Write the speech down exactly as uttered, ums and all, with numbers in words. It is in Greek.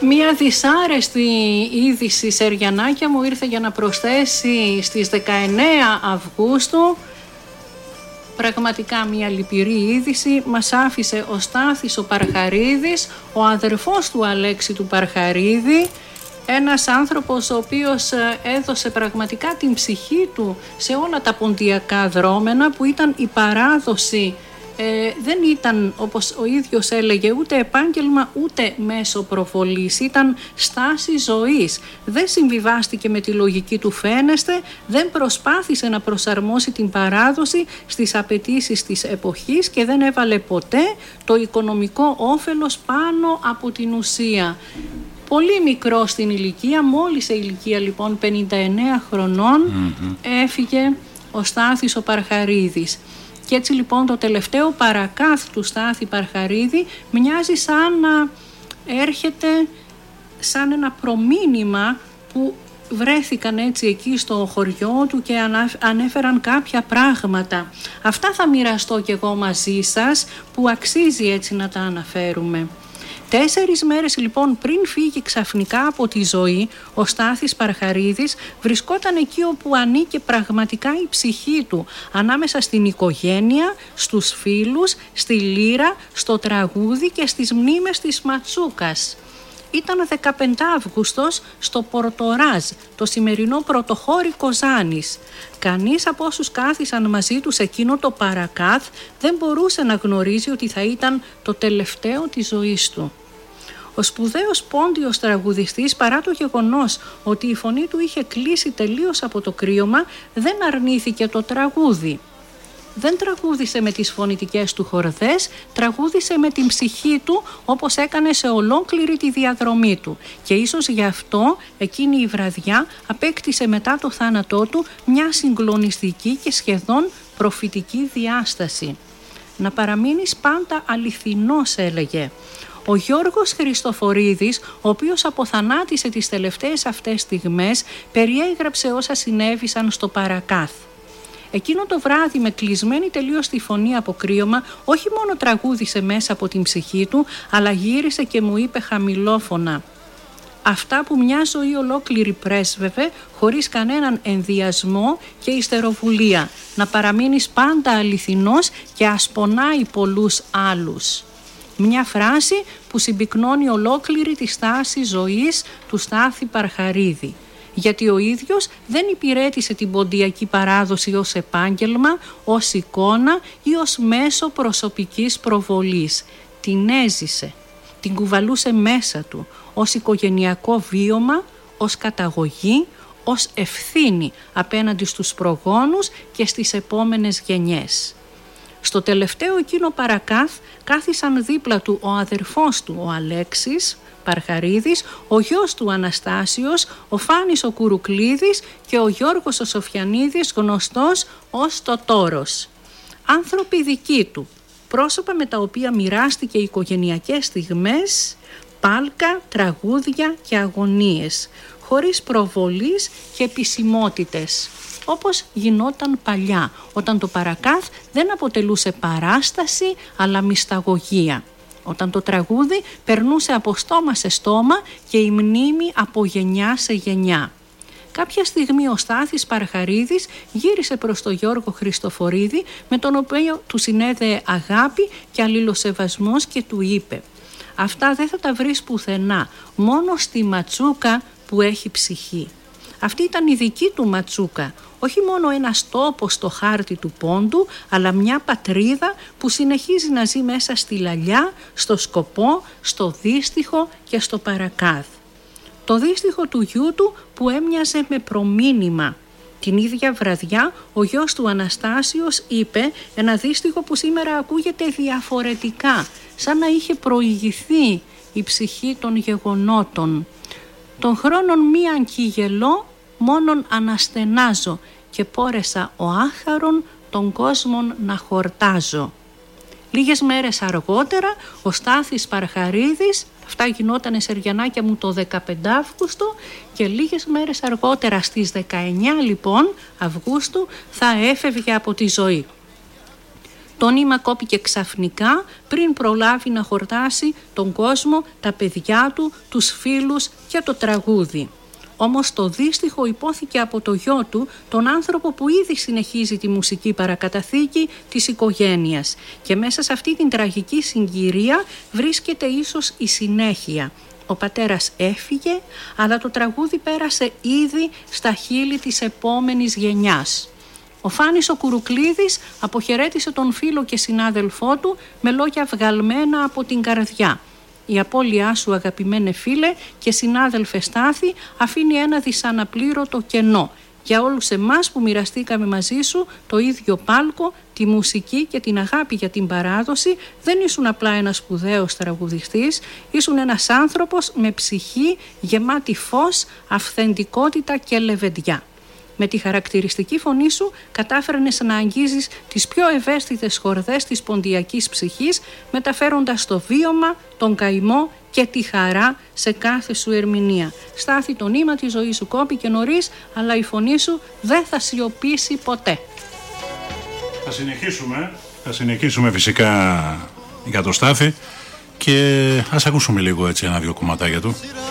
Μία δυσάρεστη είδηση, Σεριανάκια μου, ήρθε για να προσθέσει στις δεκαεννέα Αυγούστου. Πραγματικά μια λυπηρή είδηση. Μας άφησε ο Στάθης ο Παρχαρίδης, ο αδερφός του Αλέξη του Παρχαρίδη, ένας άνθρωπος ο οποίος έδωσε πραγματικά την ψυχή του σε όλα τα ποντιακά δρόμενα, που ήταν η παράδοση. Ε, δεν ήταν, όπως ο ίδιος έλεγε, ούτε επάγγελμα ούτε μέσο προβολής, ήταν στάση ζωής. Δεν συμβιβάστηκε με τη λογική του φαίνεστε, δεν προσπάθησε να προσαρμόσει την παράδοση στις απαιτήσεις της εποχής και δεν έβαλε ποτέ το οικονομικό όφελος πάνω από την ουσία. Πολύ μικρό στην ηλικία, μόλις σε ηλικία λοιπόν πενήντα εννέα χρονών, mm-hmm. έφυγε ο Στάθης ο Παρχαρίδης. Και έτσι λοιπόν το τελευταίο παρακάθ του Στάθη Παρχαρίδη μοιάζει σαν να έρχεται σαν ένα προμήνυμα που βρέθηκαν έτσι εκεί στο χωριό του και ανέφεραν κάποια πράγματα. Αυτά θα μοιραστώ κι εγώ μαζί σας, που αξίζει έτσι να τα αναφέρουμε. Τέσσερις μέρες λοιπόν πριν φύγει ξαφνικά από τη ζωή, ο Στάθης Παρχαρίδης βρισκόταν εκεί όπου ανήκε πραγματικά η ψυχή του, ανάμεσα στην οικογένεια, στους φίλους, στη λύρα, στο τραγούδι και στις μνήμες της Ματσούκας. Ήταν δεκαπέντε Αυγούστος στο Πορτοράζ, το σημερινό πρωτοχώρι Κοζάνης. Κανείς από όσους κάθισαν μαζί του σε εκείνο το παρακάθ δεν μπορούσε να γνωρίζει ότι θα ήταν το τελευταίο της ζωής του. Ο σπουδαίος πόντιος τραγουδιστής, παρά το γεγονός ότι η φωνή του είχε κλείσει τελείως από το κρύωμα, δεν αρνήθηκε το τραγούδι. Δεν τραγούδισε με τις φωνητικές του χορδές, τραγούδισε με την ψυχή του, όπως έκανε σε ολόκληρη τη διαδρομή του. Και ίσως γι' αυτό εκείνη η βραδιά απέκτησε μετά το θάνατό του μια συγκλονιστική και σχεδόν προφητική διάσταση. «Να παραμείνεις πάντα αληθινός», έλεγε. Ο Γιώργος Χριστοφορίδης, ο οποίος αποθανάτησε τις τελευταίες αυτές στιγμές, περιέγραψε όσα συνέβησαν στο παρακάθ. Εκείνο το βράδυ, με κλεισμένη τελείως τη φωνή από κρύωμα, όχι μόνο τραγούδισε μέσα από την ψυχή του, αλλά γύρισε και μου είπε χαμηλόφωνα αυτά που μια ζωή ολόκληρη πρέσβευε, χωρίς κανέναν ενδιασμό και ιστεροβουλία. Να παραμείνεις πάντα αληθινός και ας πονάει πολλούς άλλους. Μια φράση που συμπυκνώνει ολόκληρη τη στάση ζωής του Στάθη Παρχαρίδη. Γιατί ο ίδιος δεν υπηρέτησε την ποντιακή παράδοση ως επάγγελμα, ως εικόνα ή ως μέσο προσωπικής προβολής. Την έζησε, την κουβαλούσε μέσα του, ως οικογενειακό βίωμα, ως καταγωγή, ως ευθύνη απέναντι στους προγόνους και στις επόμενες γενιές. Στο τελευταίο εκείνο παρακάθ κάθισαν δίπλα του ο αδερφός του, ο Αλέξης Παρχαρίδης, ο γιος του Αναστάσιος, ο Φάνης ο Κουρουκλίδης και ο Γιώργος ο Σοφιανίδης, γνωστός ως το Τόρος. Άνθρωποι δικοί του, πρόσωπα με τα οποία μοιράστηκε οικογενειακές στιγμές, πάλκα, τραγούδια και αγωνίες, χωρίς προβολής και επισημότητες, όπως γινόταν παλιά, όταν το παρακάθ δεν αποτελούσε παράσταση αλλά μυσταγωγία. Όταν το τραγούδι περνούσε από στόμα σε στόμα και η μνήμη από γενιά σε γενιά. Κάποια στιγμή ο Στάθης Παρχαρίδης γύρισε προς τον Γιώργο Χριστοφορίδη, με τον οποίο του συνέδεε αγάπη και αλληλοσεβασμός, και του είπε: «Αυτά δεν θα τα βρεις πουθενά, μόνο στη Ματσούκα που έχει ψυχή». Αυτή ήταν η δική του Ματσούκα, όχι μόνο ένας τόπος στο χάρτη του πόντου, αλλά μια πατρίδα που συνεχίζει να ζει μέσα στη Λαλιά, στο Σκοπό, στο Δύστιχο και στο Παρακάθ. Το δύστιχο του γιού του που έμοιαζε με προμήνυμα. Την ίδια βραδιά ο γιος του Αναστάσιος είπε ένα δύστιχο που σήμερα ακούγεται διαφορετικά, σαν να είχε προηγηθεί η ψυχή των γεγονότων. «Τον χρόνον μη αγκυγελώ, μόνον αναστενάζω και πόρεσα ο άχαρον των κόσμων να χορτάζω». Λίγες μέρες αργότερα ο Στάθης Παρχαρίδης, αυτά γινότανε Σεριανάκια μου το δεκαπέντε Αυγούστου, και λίγες μέρες αργότερα στις δεκαεννέα λοιπόν Αυγούστου θα έφευγε από τη ζωή. Το νήμα κόπηκε ξαφνικά πριν προλάβει να χορτάσει τον κόσμο, τα παιδιά του, τους φίλους και το τραγούδι. Όμως το δύστιχο υπόθηκε από το γιο του, τον άνθρωπο που ήδη συνεχίζει τη μουσική παρακαταθήκη της οικογένειας. Και μέσα σε αυτή την τραγική συγκυρία βρίσκεται ίσως η συνέχεια. Ο πατέρας έφυγε, αλλά το τραγούδι πέρασε ήδη στα χείλη της επόμενης γενιάς. Ο Φάνης ο Κουρουκλίδης αποχαιρέτησε τον φίλο και συνάδελφό του με λόγια βγαλμένα από την καρδιά. Η απώλειά σου, αγαπημένε φίλε και συνάδελφε Στάθη, αφήνει ένα δυσαναπλήρωτο κενό. Για όλους εμάς που μοιραστήκαμε μαζί σου το ίδιο πάλκο, τη μουσική και την αγάπη για την παράδοση, δεν ήσουν απλά ένας σπουδαίος τραγουδιστής, ήσουν ένας άνθρωπος με ψυχή γεμάτη φως, αυθεντικότητα και λεβεντιά. Με τη χαρακτηριστική φωνή σου κατάφερνες να αγγίζεις τις πιο ευαίσθητες χορδές της ποντιακής ψυχής, μεταφέροντας το βίωμα, τον καημό και τη χαρά σε κάθε σου ερμηνεία. Στάθη, το νήμα της ζωής σου κόπηκε νωρίς, αλλά η φωνή σου δεν θα σιωπήσει ποτέ. Θα συνεχίσουμε, θα συνεχίσουμε φυσικά για το Στάθη και ας ακούσουμε λίγο έτσι ένα-δυο κομματάκια του.